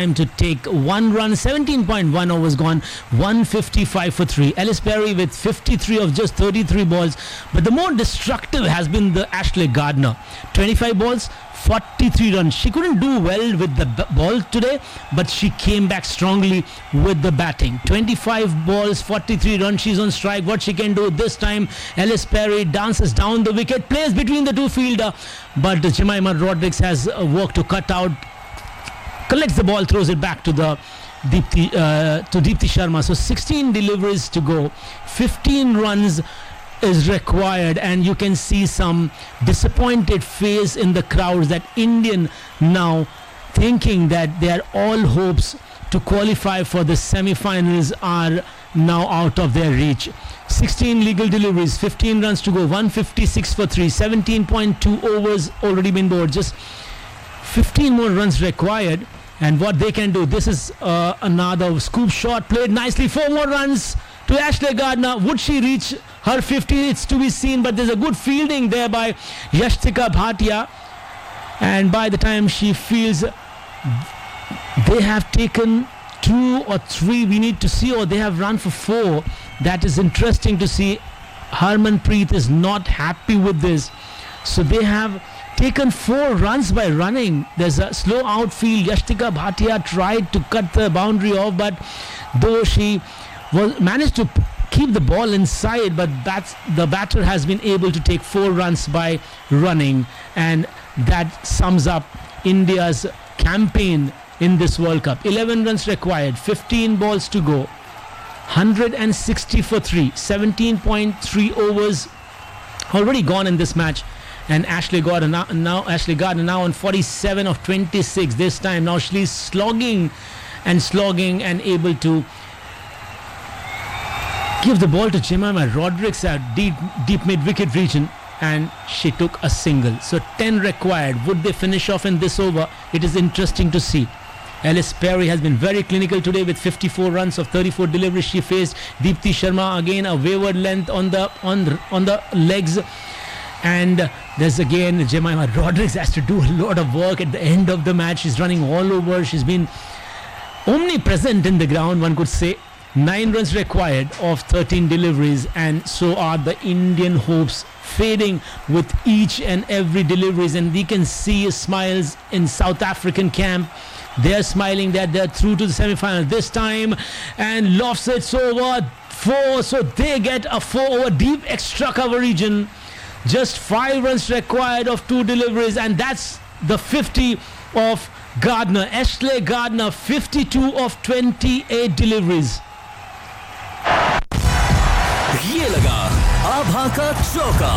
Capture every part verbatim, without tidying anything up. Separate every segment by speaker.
Speaker 1: time to take one run. seventeen point one overs gone, one fifty-five for three. Ellis Perry with fifty-three of just thirty-three balls. But the more destructive has been the Ashley Gardner. twenty-five balls, forty-three runs. She couldn't do well with the b- ball today, but she came back strongly with the batting. twenty-five balls, forty-three runs. She's on strike. What she can do this time, Ellis Perry dances down the wicket, plays between the two fielder, but Jemimah Rodrigues has uh, work to cut out, collects the ball, throws it back to the Deepti, uh, to Deepti Sharma. So sixteen deliveries to go, fifteen runs is required, and you can see some disappointed face in the crowds, that Indian now thinking that their all hopes to qualify for the semi-finals are now out of their reach. sixteen legal deliveries, fifteen runs to go, one fifty-six for three, seventeen point two overs already been bowled, just fifteen more runs required. And what they can do, this is uh, another scoop shot, played nicely, four more runs to Ashley Gardner. Would she reach her fifty? It's to be seen, but there's a good fielding there by Yashtika Bhatia, and by the time she fields, they have taken two or three, we need to see, or they have run for four. That is interesting to see. Harmanpreet is not happy with this, so they have taken four runs by running. There's a slow outfield. Yashtika Bhatia tried to cut the boundary off, but though she was managed to keep the ball inside, but bats, the batter has been able to take four runs by running, and that sums up India's campaign in this World Cup. eleven runs required, fifteen balls to go, one hundred sixty for three, seventeen point three overs already gone in this match, and Ashley Gardner now, now Ashley Gardner now on forty-seven of twenty-six this time. Now she's slogging and slogging and able to give the ball to Jemimah Rodrigues at deep, deep mid-wicket region, and she took a single. So ten required. Would they finish off in this over? It is interesting to see. Ellis Perry has been very clinical today with fifty-four runs of thirty-four deliveries. She faced Deepti Sharma, again a wayward length on the on the, on the legs. And there's again Jemimah Rodrigues has to do a lot of work at the end of the match. She's running all over. She's been omnipresent in the ground, one could say. Nine runs required of thirteen deliveries, and so are the Indian hopes fading with each and every deliveries. And we can see smiles in South African camp. They're smiling that they're through to the semi-final this time, and lofts it over four, so they get a four over deep extra cover region. Just five runs required of two deliveries, and that's the fifty of Gardner. Ashley Gardner, fifty-two of twenty-eight deliveries.
Speaker 2: ये लगा आभा का चौका।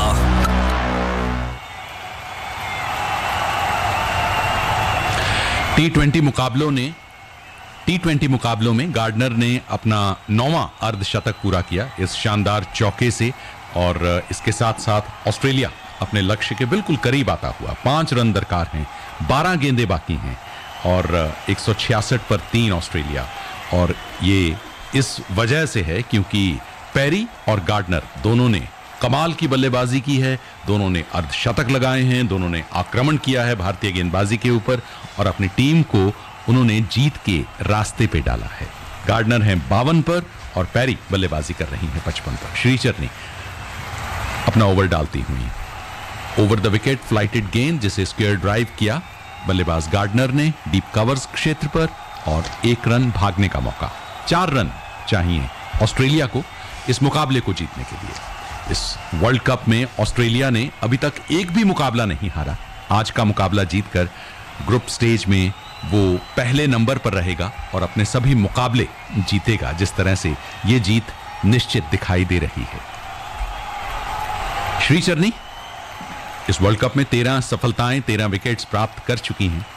Speaker 3: T twenty मुकाबलों ने T twenty मुकाबलों में gardener ने अपना नौवां अर्धशतक पूरा किया इस शानदार चौके से, और इसके साथ साथ ऑस्ट्रेलिया अपने लक्ष्य के बिल्कुल करीब आता हुआ। पांच रन दरकार हैं, बारह गेंदें बाकी हैं, और एक सौ छियासठ पर तीन ऑस्ट्रेलिया। और ये इस वजह से है क्योंकि पेरी और गार्डनर दोनों ने कमाल की बल्लेबाजी की है, दोनों ने अर्धशतक लगाए हैं, दोनों ने आक्रमण किया है भारतीय गेंदबाजी के ऊपर, और अपनी टीम को उन्होंने जीत के रास्ते पे डाला है। गार्डनर हैं बावन पर और पेरी बल्लेबाजी कर रही हैं पचपन पर। श्रीचरनी अपना ओवर डालती हुई, ओवर द विकेट फ्लाइटेड गेंद जिसे स्क्वायर ड्राइव किया बल्लेबाज गार्डनर ने डीप कवर्स क्षेत्र पर, और एक रन भागने का मौका। चार रन चाहिए ऑस्ट्रेलिया को इस मुकाबले को जीतने के लिए। इस वर्ल्ड कप में ऑस्ट्रेलिया ने अभी तक एक भी मुकाबला नहीं हारा। आज का मुकाबला जीतकर ग्रुप स्टेज में वो पहले नंबर पर रहेगा और अपने सभी मुकाबले जीतेगा, जिस तरह से ये जीत निश्चित दिखाई दे रही है। श्रीचरनी इस वर्ल्ड कप में तेरह सफलताएं, तेरह विकेट्स प्राप्त कर चुकी हैं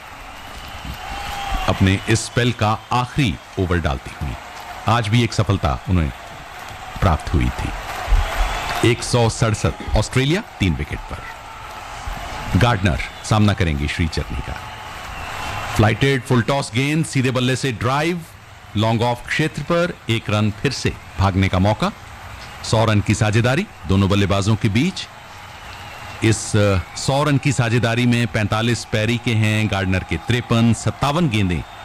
Speaker 3: अपने इस स्पेल का आखिरी ओवर डालती हुई। आज भी एक सफलता उन्हें प्राप्त हुई थी। एक सौ सड़सठ ऑस्ट्रेलिया तीन विकेट पर। गार्डनर सामना करेंगे श्रीचरनी का। फ्लाइटेड फुल टॉस गेंद, सीधे बल्ले से ड्राइव, लॉन्ग ऑफ क्षेत्र पर, एक रन फिर से भागने का मौका। सौ रन की साझेदारी दोनों बल्लेबाजों के बीच। इस सौ रन की साझेदारी में पैंतालीस पेरी के हैं, गार्डनर के तिरपन, सत्तावन गेंदें